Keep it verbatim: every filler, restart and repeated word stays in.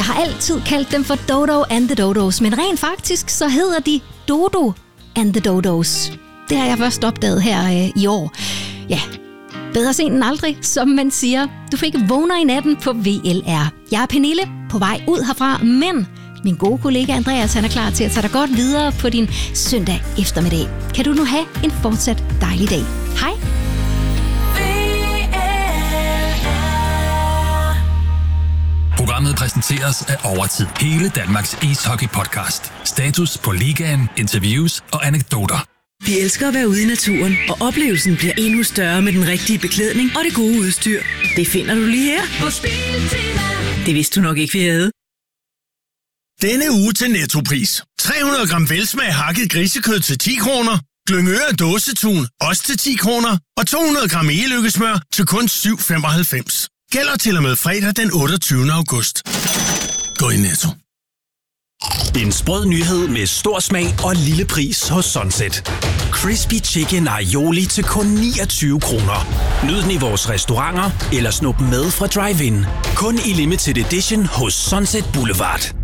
Jeg har altid kaldt dem for Dodo and the Dodos, men rent faktisk så hedder de Dodo and the Dodos. Det har jeg først opdaget her øh, i år. Ja, bedre sent end aldrig, som man siger. Du fik vågner i natten på V L R. Jeg er Pernille, på vej ud herfra, men min gode kollega Andreas, han er klar til at tage dig godt videre på din søndag eftermiddag. Kan du nu have en fortsat dejlig dag. Hej! Programmet præsenteres af Overtid. Hele Danmarks ishockey-podcast. Status på ligaen, interviews og anekdoter. Vi elsker at være ude i naturen, og oplevelsen bliver endnu større med den rigtige beklædning og det gode udstyr. Det finder du lige her på Biltema. Det vidste du nok ikke, vi havde. Denne uge til Nettopris. tre hundrede gram velsmag hakket grisekød til ti kroner. Glyngøre dåsetun også til ti kroner. Og to hundrede gram e-lykkesmør til kun syv femoghalvfems. Gælder til og med fredag den otteogtyvende august. Gå i Netto. En sprød nyhed med stor smag og lille pris hos Sunset. Crispy Chicken Aioli til kun niogtyve kroner. Nyd den i vores restauranter eller snup med fra drive-in. Kun i limited edition hos Sunset Boulevard.